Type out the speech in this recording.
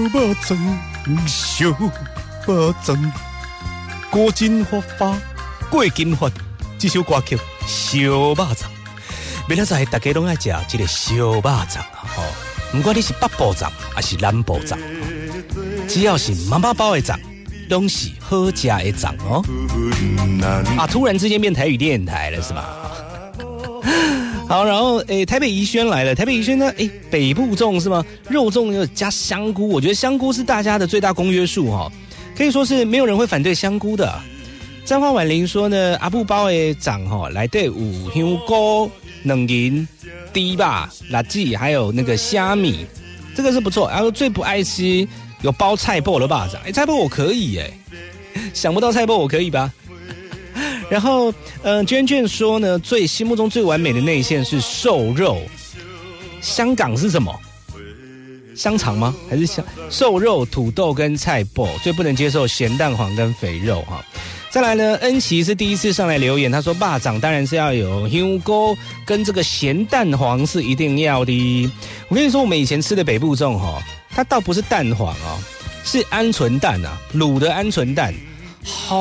肉粽，小肉粽，古今发发，过金发，这首歌曲小肉粽。明仔载大家拢爱食这个小肉粽啊！吼，不管你是北部粽还是南部粽，只要是妈妈包的粽，都是好食的粽哦。啊，突然之间变台语电台了是吗？好，然后台北宜轩来了。台北宜轩呢，北部粽是吗？肉粽又加香菇，我觉得香菇是大家的最大公约数哈，可以说是没有人会反对香菇的。彰化婉玲说呢，阿布包的粽哈，内底有香菇、两银、猪肉、辣子，还有那个虾米，这个是不错。然后最不爱吃有包菜脯的肉粽，菜脯我可以想不到菜脯我可以吧？然后娟娟说呢，心目中最完美的内馅是瘦肉。香港是什么？香肠吗？还是瘦肉、土豆跟菜脯？最不能接受咸蛋黄跟肥肉哈。再来呢，恩琪是第一次上来留言，他说肉粽当然是要有香菇跟这个咸蛋黄是一定要的。我跟你说，我们以前吃的北部粽它倒不是蛋黄是鹌鹑蛋啊，卤的鹌鹑蛋，好